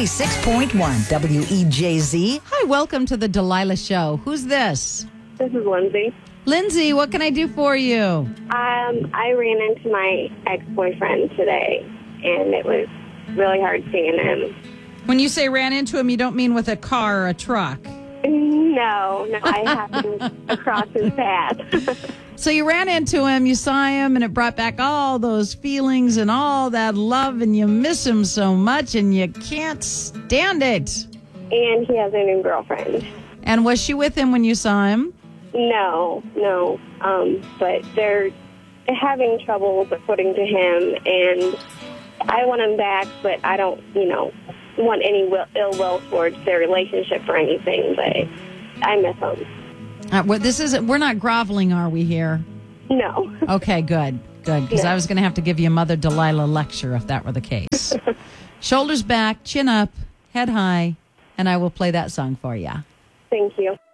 96.1 WEJZ. Hi, welcome to the Delilah Show. Who's this? This is Lindsay. Lindsay, what can I do for you? I ran into my ex-boyfriend today, and it was really hard seeing him. When you say ran into him, you don't mean with a car or a truck. No, I happened across his path. So you ran into him, you saw him, and it brought back all those feelings and all that love, and you miss him so much, and you can't stand it. And he has a new girlfriend. And was she with him when you saw him? No. But they're having trouble according to him, and I want him back, but I don't, want any ill will towards their relationship or anything, but I miss him. We're not groveling, are we here? No. Okay, good. Because I was going to have to give you a Mother Delilah lecture if that were the case. Shoulders back, chin up, head high, and I will play that song for you. Thank you.